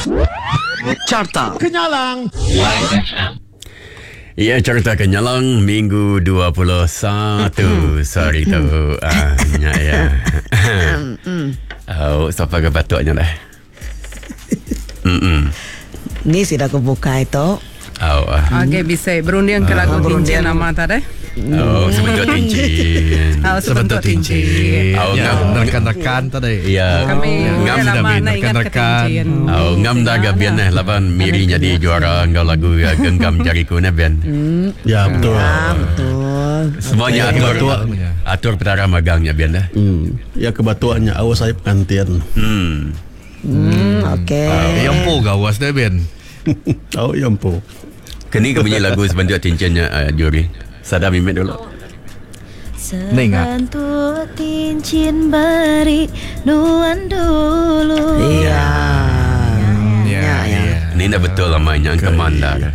Carta Kenyalang. Ya, Carta Kenyalang minggu 21. Sorry tu. Ya. Oh, siapa ke batuknya dah? Ni sudah aku buka itu. Okay, bisa berunding ke lagu cincin nama tadi. Sebentuk cincin. Sebentuk cincin. Rekan-rekan tadi. Ya. Kami ngam lama nak ingat ke rekan-rekan. cincin. Ngam dah gabian laban Miri jadi juara engkau lagu genggam jariku ni Ben. Ya, betul. Betul. Semuanya atur petara magangnya Ben dah. Ya, kebatuannya awas saya pengantian. Okey. Yang po gawas dah Ben. Oh, ya ampun. Kini kau punya lagu sebentuk cincinnya Juri. Sadar mimet dulu. Ni ingat. Sebentuk cincin beri nuan dulu. Iya. Ya. Ni dah betul lamanya kemanda kan.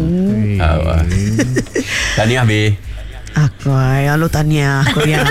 Tahniah Bi. Aku lu tanya aku ya.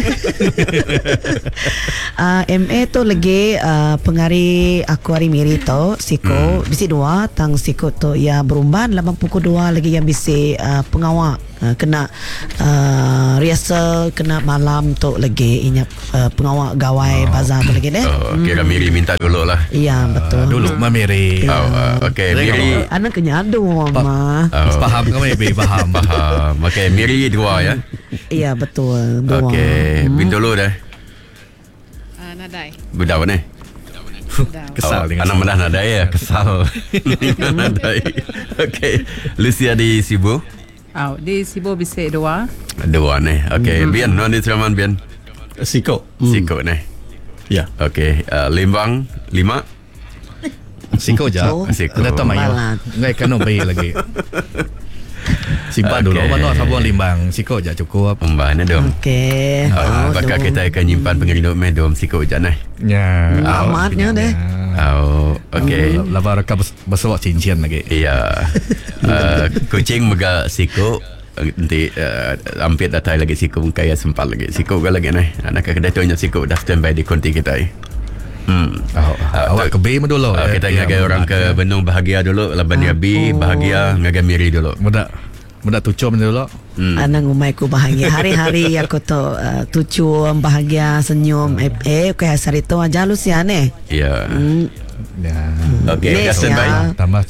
MA tu lagi pengari aku hari miri tu siko bisi dua tang siko tu ya berumban 82 lagi yang bisi pengawak kena rehearsal kena malam tu lagi inya pengawak gawai bazar tu lagi deh. Kira Miri minta dulu lah. Iya betul. Dulu Miri. Okey Miri. Anak kenyadu mama. Faham kau Bi? Faham. Okey Miri dua ya. Iya betul. Dua. Okey bin dulu dah. Nadai. Budau ni. Kesal dengan anak medah nadai ya. Kesal. Nadai. Okey Lucia di Sibu. Di Sibu bisa dua. Dua ni. Okey Bian non di Seraman Bian. Siko. Siko ni. Ya. Okey Limbang 5. Siko je. Siko. Ada tamayo. Ngai kanu bayi lagi. Simpan dulu. Mana sabun limbang. Siko je cukup. Mbak ni dom. Okey. Bakal kita akan nyimpan pengirim meh dom Siko je nah. Ya. Amatnya deh. Okey. Laba reka bersuak cincin lagi. Iya. Kucing mega Siko nanti hampir datang lagi Siko kaya sempat lagi Siko ke lagi nih anak kedai tu Siko dah standby di konti kita. Awak ke B dulu. Kita ngagai orang ke Benung bahagia dulu, laban dia B bahagia ngagai Miri dulu. Muda tucum dulu. Anak umaiku bahagia hari-hari aku tu tucum bahagia senyum kayak hari tu aja lu sih aneh. Iya. Ya. Okey, dah standby. Tambah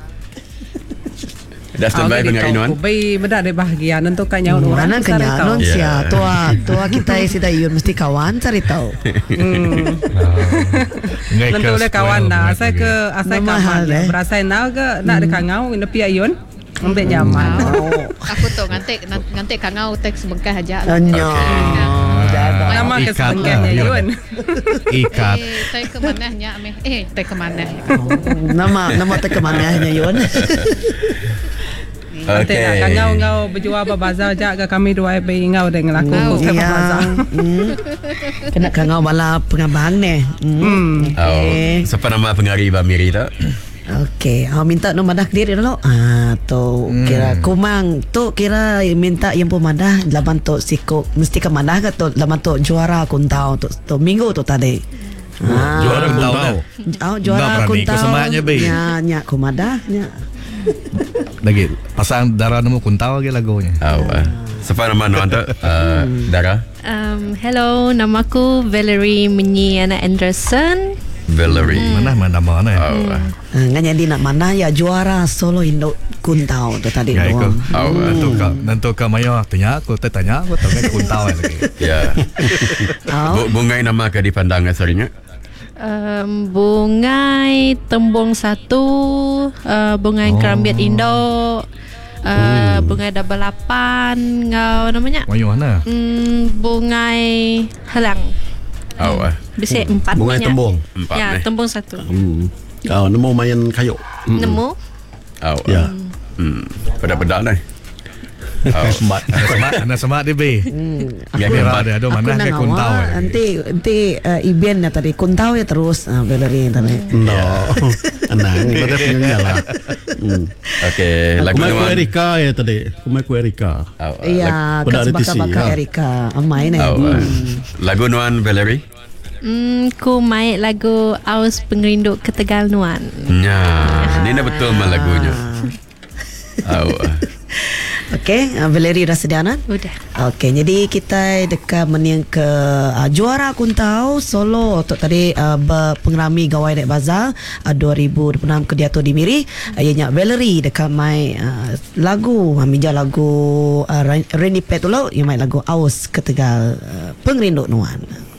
Dah standby pengajian. Bayi benda ada bahagia nanti kan nyawa orang. Mana kenyanon sia tua kita sida yun mesti kawan cari tahu. Nanti oleh kawan dah. Saya ke asal kawan. Berasa nak ke nak ada kangau ini pihak yun. Ambil nyaman. Aku tu ngantik kangau teks bengkah aja. Nama ke sebengkahnya yun. Ikat. Teh ke manahnya ameh. Teh ke manah. Nama teh kemanahnya yun. Nanti nak ngau berjual bazar aja ke kami dua bayi ngau dengan aku ke bazar. Kena kangau bala pengabang ni. Siapa nama pengari Mbak Miri tak? Okey, minta nombor dah diri dulu. Tu kira kumang tu kira minta yang pemadah laban tu Siko mesti kemadah ke tu laban tu juara kuntau tu minggu tu tadi. Juara kuntau. Juara kuntau. Kesemaknya Bi. Nya kumadah nya. Lagi pasang darah nemu kuntau lagi lagunya. Siapa nama tu? Dara. Hello, namaku Valerie Menyiana Anderson. Valerie. Mana nama ni? Nganya di nak mana ya juara solo Indo kuntau tu tadi doang. Nanti kau mayo tanya aku tahu kan kuntau lagi. Ya. Bungai nama ke dipandang asarinya? Bungai Tembung 1, Bungai Kerambiat Indo, Bungai Double 8, ngau namanya. Mayo mana? Bungai Helang. Bisa 4. Bungai tembung. Ya, Tembung 1. Kau nemu main kayu. Nemu? Ya. Pedak-pedak ni. Ana semak dia be. Ya kira ada mana ke kuntau. Nanti Iben tadi kuntau ya terus Valerie tadi. No. Anang pada punya lah. Okey, lagu Kumai Erika ya tadi. Kumai Erika. Iya, Pada bakal Erika amai ni. Lagu nuan Valerie. Ku main lagu Aus Pengerinduk Ketegal Nuan. Ya, ni dah betul mah lagunya. Okey, Valerie dah sedia Nan? Udah. Okey, jadi kita dekat mening ke juara kuntau solo untuk tadi pengerami gawai dek bazar 2026 ke Diato di Miri. Ianya Valerie dekat mai lagu minja lagu Rainy Pet dulu, ia mai lagu Aus Ketegal Pengerinduk Nuan.